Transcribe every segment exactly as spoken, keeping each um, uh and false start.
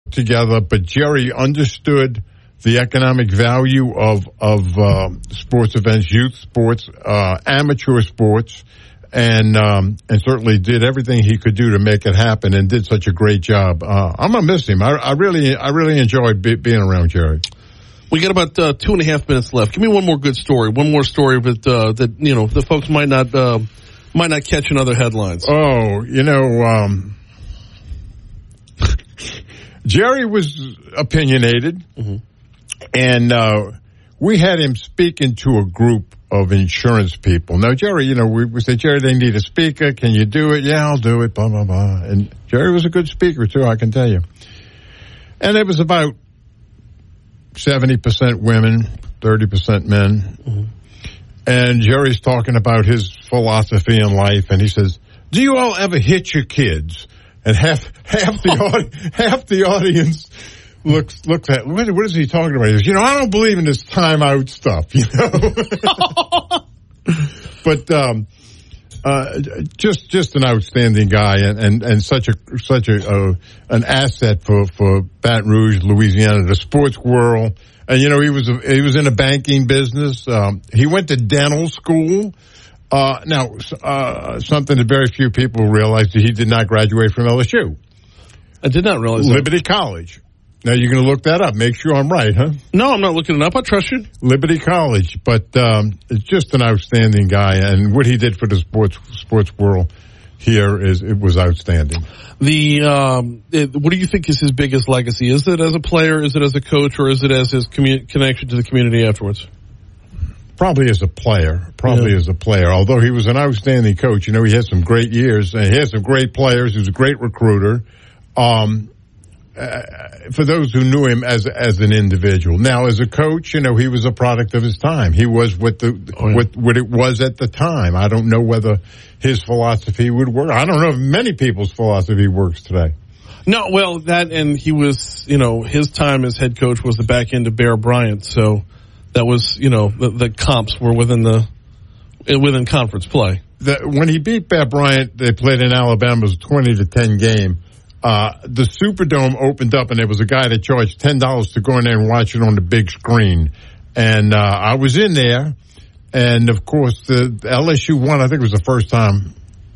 together, but Jerry understood the economic value of of uh, sports events, youth sports, uh, amateur sports, and um, and certainly did everything he could do to make it happen, and did such a great job. Uh, I'm gonna miss him. I, I really, I really enjoyed be, being around Jerry. We got about uh, two and a half minutes left. Give me one more good story. One more story that uh, that you know the folks might not uh, might not catch in other headlines. Oh, you know. Um, Jerry was opinionated, mm-hmm. and uh, we had him speaking to a group of insurance people. Now, Jerry, you know, we, we said, Jerry, they need a speaker. Can you do it? Yeah, I'll do it, blah, blah, blah. And Jerry was a good speaker, too, I can tell you. And it was about seventy percent women, thirty percent men. Mm-hmm. And Jerry's talking about his philosophy in life, and he says, do you all ever hit your kids? And half half the audi- half the audience looks looks at what, what is he talking about? He says, you know, I don't believe in this timeout stuff, you know. But um, uh, just just an outstanding guy, and, and, and such a such a uh, an asset for, for Baton Rouge, Louisiana, the sports world. And you know, he was a, he was in a banking business. Um, he went to dental school. Uh, now, uh, something that very few people realize, that he did not graduate from L S U. I did not realize that. Liberty College. Now, you're going to look that up. Make sure I'm right, huh? No, I'm not looking it up. I trust you. Liberty College. But um, it's just an outstanding guy. And what he did for the sports sports world here is it was outstanding. The um, it, what do you think is his biggest legacy? Is it as a player, is it as a coach, or is it as his commu- connection to the community afterwards? Probably as a player, probably yeah. as a player, although he was an outstanding coach. You know, he had some great years, and he had some great players. He was a great recruiter. Um, uh, for those who knew him as as an individual. Now, as a coach, you know, he was a product of his time. He was what the oh, yeah. what, what it was at the time. I don't know whether his philosophy would work. I don't know if many people's philosophy works today. No, well, that, and he was, you know, his time as head coach was the back end of Bear Bryant, so that was, you know, the, the comps were within the within conference play. The, when he beat Bear Bryant, they played in Alabama's twenty to ten game. Uh, the Superdome opened up, and there was a guy that charged ten dollars to go in there and watch it on the big screen. And uh, I was in there, and of course, the, the L S U won. I think it was the first time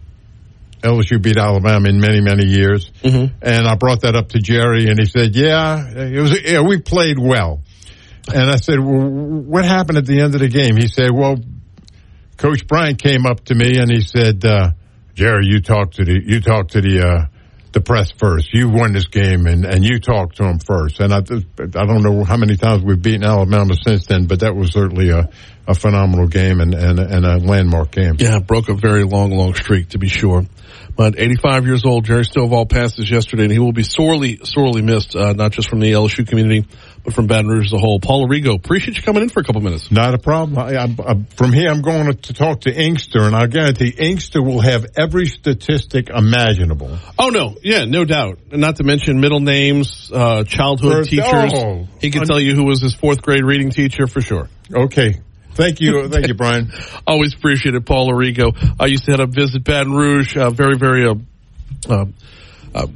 L S U beat Alabama in many, many years. Mm-hmm. And I brought that up to Jerry, and he said, "Yeah, it was. Yeah, we played well." And I said, well, what happened at the end of the game? He said, well, Coach Bryant came up to me and he said, uh, Jerry, you talk to the, you talk to the, uh, the press first. You won this game and, and you talk to them first. And I, I don't know how many times we've beaten Alabama since then, but that was certainly a, a phenomenal game and, and, and a landmark game. Yeah, broke a very long, long streak to be sure. But eighty-five years old, Jerry Stovall passed us yesterday, and he will be sorely, sorely missed, uh, not just from the L S U community, but from Baton Rouge as a whole. Paul Arrigo, appreciate you coming in for a couple minutes. Not a problem. I, I, I, from here, I'm going to, to talk to Inkster, and I guarantee Inkster will have every statistic imaginable. Oh, no. Yeah, no doubt. And not to mention middle names, uh, childhood First, teachers. Oh, he can un- tell you who was his fourth grade reading teacher for sure. Okay. Thank you. Thank you, Brian. Always appreciate it, Paul Arrigo. I used to head up Visit Baton Rouge, uh, very, very, uh, uh, uh,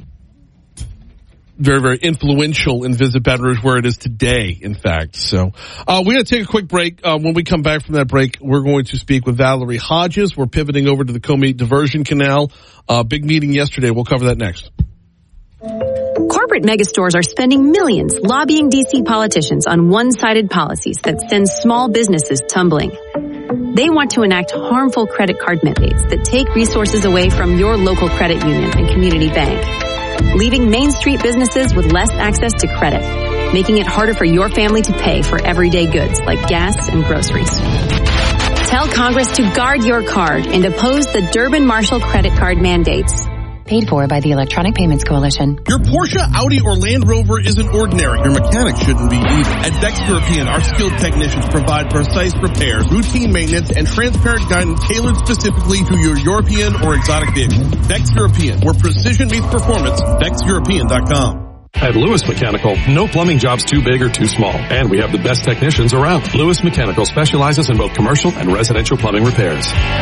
very, very influential in Visit Baton Rouge, where it is today, in fact. So, uh, we're going to take a quick break. Uh, when we come back from that break, we're going to speak with Valerie Hodges. We're pivoting over to the Comey Diversion Canal. Uh, big meeting yesterday. We'll cover that next. Corporate megastores are spending millions lobbying D C politicians on one-sided policies that send small businesses tumbling. They want to enact harmful credit card mandates that take resources away from your local credit union and community bank, leaving Main Street businesses with less access to credit, making it harder for your family to pay for everyday goods like gas and groceries. Tell Congress to guard your card and oppose the Durbin-Marshall credit card mandates. Paid for by the Electronic Payments Coalition. Your Porsche, Audi, or Land Rover isn't ordinary. Your mechanic shouldn't be either. At Vex European, our skilled technicians provide precise repairs, routine maintenance, and transparent guidance tailored specifically to your European or exotic vehicle. Vex European, where precision meets performance. Vex European dot com. At Lewis Mechanical, no plumbing job's too big or too small, and we have the best technicians around. Lewis Mechanical specializes in both commercial and residential plumbing repairs.